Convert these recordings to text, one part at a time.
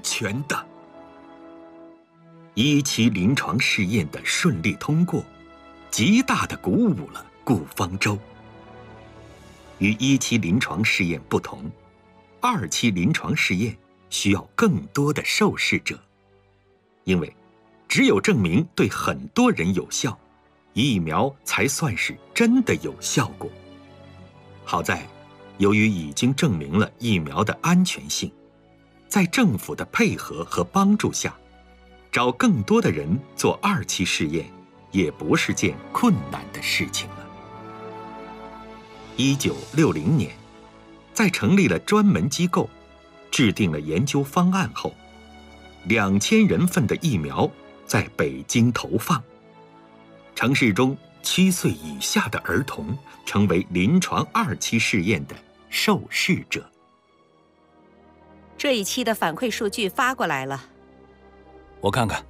全的。1期临床试验的顺利通过，极大地鼓舞了顾方舟。与1期临床试验不同，2期临床试验需要更多的受试者，因为只有证明对很多人有效，疫苗才算是真的有效果。好在，由于已经证明了疫苗的安全性，在政府的配合和帮助下，找更多的人做2期试验也不是件困难的事情了。1960年，在成立了专门机构，制定了研究方案后，2000人份的疫苗在北京投放。城市中7岁以下的儿童成为临床2期试验的受试者。 这一期的反馈数据发过来了， 我看看。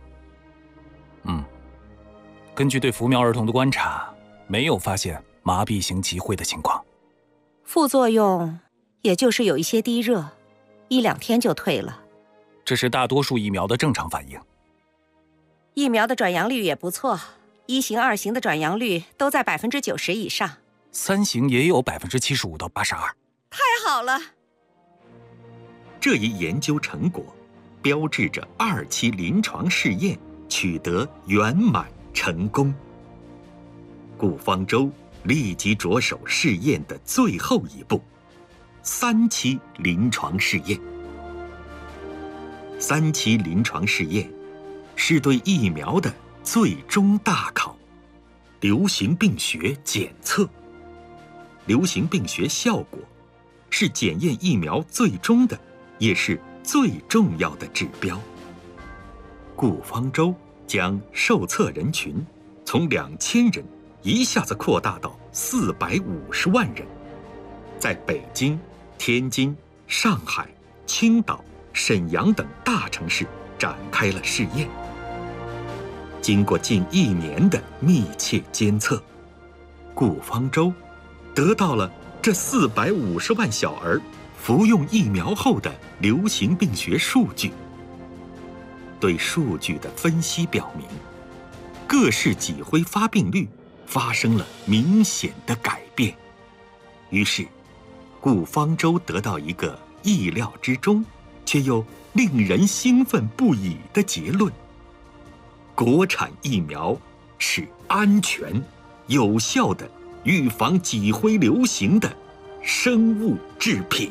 根据对浮苗儿童的观察，没有发现麻痹型集会的情况。 副作用也就是有一些低热，1-2天就退了。 这是大多数疫苗的正常反应。 疫苗的转阳率也不错，1型、2型的转阳率都在90%以上 ，3型也有75%到82%。 太好了！ 这一研究成果标志着2期临床试验取得圆满成功。顾方舟立即着手试验的最后一步，3期临床试验。3期临床试验是对疫苗的最终大考，流行病学检测。流行病学效果是检验疫苗最终的，也是最重要的指标。顾方舟将受测人群从2000人一下子扩大到450万人，在北京、天津、上海、青岛、沈阳等大城市展开了试验。经过近1年的密切监测，顾方舟得到了这450万小儿服用疫苗后的流行病学数据。对数据的分析表明，各市脊灰发病率发生了明显的改变。于是，顾方舟得到一个意料之中却又令人兴奋不已的结论：国产疫苗是安全、有效的预防脊灰流行的生物制品。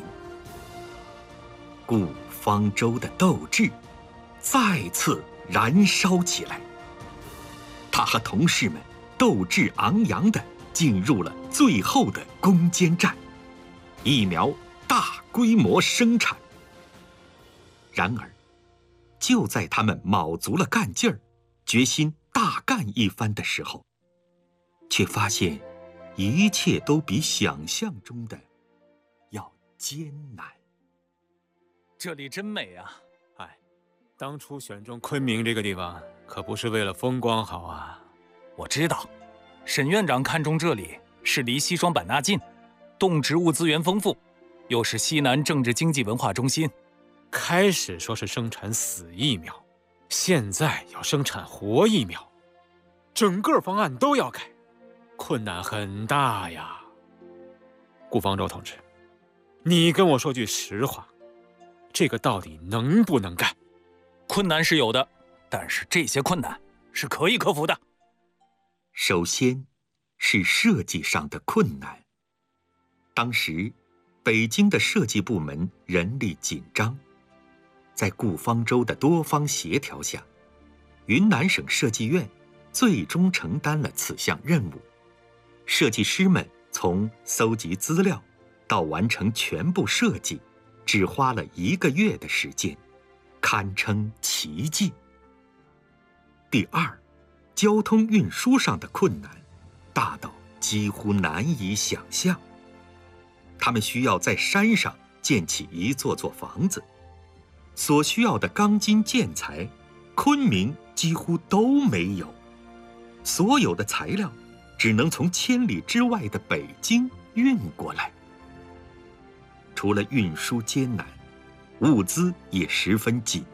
顾方舟的斗志再次燃烧起来，他和同事们斗志昂扬地进入了最后的攻坚战，疫苗大规模生产。然而，就在他们卯足了干劲儿，决心大干一番的时候，却发现一切都比想象中的要艰难。 这里真美啊！ 当初选中昆明这个地方，可不是为了风光好啊。 我知道，沈院长看中这里是离西双版纳近，动植物资源丰富，又是西南政治经济文化中心。 开始说是生产死疫苗，现在要生产活疫苗，整个方案都要改，困难很大呀。顾方舟同志，你跟我说句实话，这个到底能不能干？ 困难是有的，但是这些困难是可以克服的。 首先是设计上的困难。当时，北京的设计部门人力紧张，在顾方舟的多方协调下，云南省设计院最终承担了此项任务。设计师们从搜集资料到完成全部设计，只花了1个月的时间，堪称奇迹。第二，交通运输上的困难大到几乎难以想象。他们需要在山上建起一座座房子，所需要的钢筋建材，昆明几乎都没有，所有的材料只能从千里之外的北京运过来。除了运输艰难，物资也十分紧